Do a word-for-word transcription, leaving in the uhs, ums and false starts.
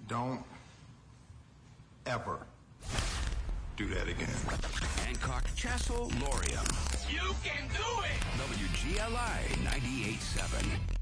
Don't ever do that again. Hancock Chassel Lorium. You can do it! W G L I ninety-eight point seven.